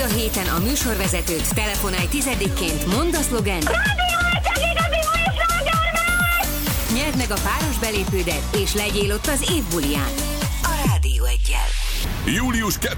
a héten a műsorvezetőt, telefonálj 10-ként, mondd a szlogent. Nyerd meg a páros belépődet, és legyél ott az év buliján. A Rádió Eggyel. Július 2-3-4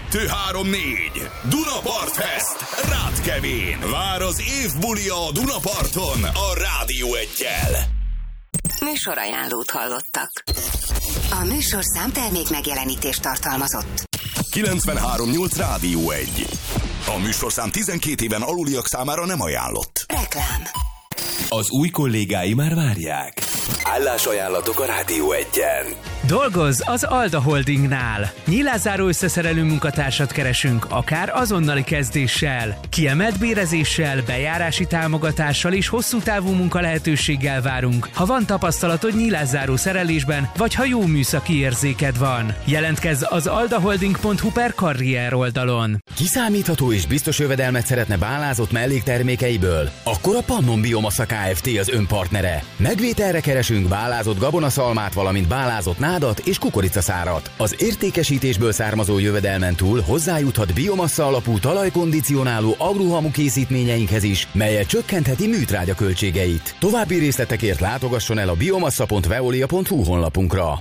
Dunapart Fest Rátkevén. Vár az év bulia a Dunaparton a Rádió Eggyel. Műsorajánlót hallottak. A műsorszám termék megjelenítést tartalmazott. 93.8 Rádió 1. A műsorszám 12 éven aluliak számára nem ajánlott. Reklám. Az új kollégái már várják. Állásajánlatok a Rádió 1-en. Dolgozz az Alda Holdingnál. Nyílászáró összeszerelő munkatársat keresünk, akár azonnali kezdéssel. Kiemelt bérezéssel, bejárási támogatással és hosszú távú munkalehetőséggel várunk. Ha van tapasztalatod nyílászáró szerelésben, vagy ha jó műszaki érzéked van. Jelentkezz az aldaholding.hu/karrier oldalon. Kiszámítható és biztos jövedelmet szeretne bálázott melléktermékeiből? Akkor a Pannon Biomassa Kft. Az önpartnere. Megvételre keresünk bálázott gabonaszalmát, valamint bálázott nádat és kukoricaszárat. Az értékesítésből származó jövedelmen túl hozzájuthat biomassa alapú talajkondicionáló agrohamu készítményeinkhez is, melyel csökkentheti műtrágya költségeit. További részletekért látogasson el a biomassa.veolia.hu honlapunkra.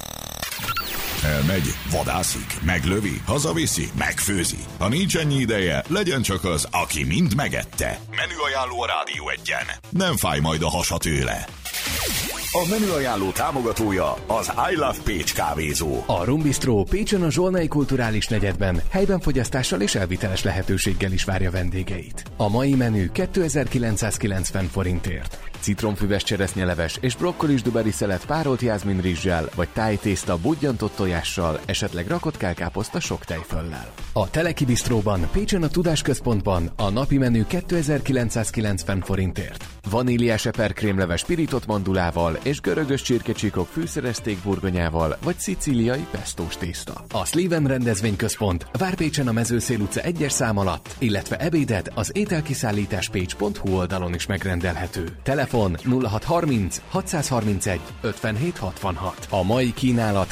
Elmegy, vadászik, meglövi, hazaviszi, megfőzi. Ha nincs ennyi ideje, legyen csak az, aki mind megette. Menüajánló a Rádió 1-en. Nem fáj majd a hasa tőle. A menüajánló támogatója az I Love Pécs kávézó. A Rum Bistro Pécsen a Zsolnai Kulturális Negyedben helyben fogyasztással és elviteles lehetőséggel is várja vendégeit. A mai menü 2990 forintért. Citromfüves cseresznyeleves és brokkolis duberi szelet párolt jázminrizssel, vagy tájtészta budjantott tojással, esetleg rakott kálkáposzta sok tejföllel. A Teleki Bistróban Pécsen a Tudásközpontban a napi menü 2990 forintért. Vaníliás eperkrémleves pirított mandulával és görögös csirkecsíkok fűszeres sztékburgonyával, vagy szicíliai pestós tészta. A Sliven rendezvényközpont vár Pécsen a Mezőszél utca 1-es szám alatt, illetve ebédet az ételkiszállításpécs.hu oldalon is megrendelhető. Telefon 0630 631 5766. A mai kínálat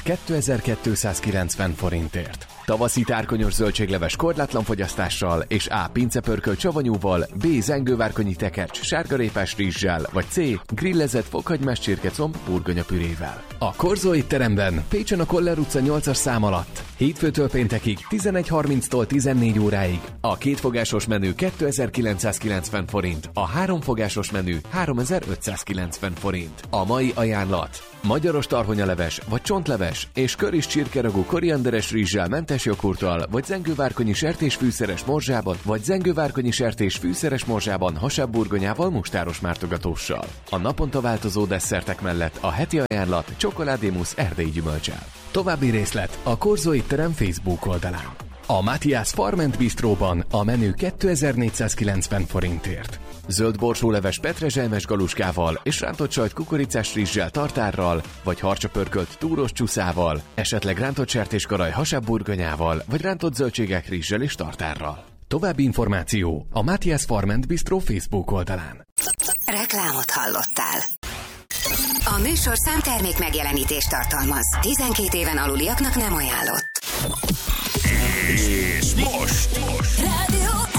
2290 forintért. Tavaszi tárkonyos zöldségleves korlátlan fogyasztással és A. pincepörkölt savanyúval, B. zengővárkonyi tekercs sárgarépás rizssel, vagy C. grillezett fokhagymás csirkecomb burgonyapürével. A Korzó étteremben Pécsen a Koller utca 8-as szám alatt hétfőtől péntekig 11:30-tól 14 óráig a kétfogásos menü 2990 forint, a háromfogásos menü 3590 forint. A mai ajánlat: magyaros tarhonyaleves vagy csontleves és köris csirkeragú korianderes rizssel mentes joghurttal, vagy zengővárkonyi sertés fűszeres morzsában, vagy zengővárkonyi sertés fűszeres morzsában hasább burgonyával mustáros mártogatóssal. A naponta változó desszertek mellett a heti ajánlat csokoládémusz erdélyi gyümölccsel. További részlet a Korzó étterem Facebook oldalán. A Matthias Farm & Bistróban a menü 2490 forintért. Zöld borsóleves petrezselmes galuskával és rántott sajt kukoricás rizssel tartárral, vagy harcsapörkölt túros csuszával, esetleg rántott sertéskaraj hasább burgonyával, vagy rántott zöldségek rizssel és tartárral. További információ a Matthias Farm & Bistro Facebook oldalán. Reklámot hallottál. A műsorszám termék megjelenítést tartalmaz. 12 éven aluliaknak nem ajánlott. És most Rádió